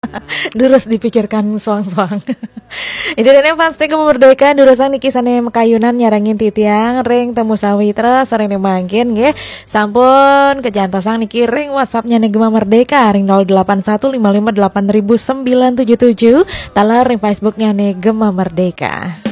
Durus dipikirkan suang-suang. Ini dene pasti kemerdekaan durusan niki sane makayunan nyarangin titiang ring temu sawitra sering dimangkin nggih. Sampun kejantosang niki ring WhatsAppnya Negema Merdeka ring 0815580977 talar ring Facebooknya Negema Merdeka.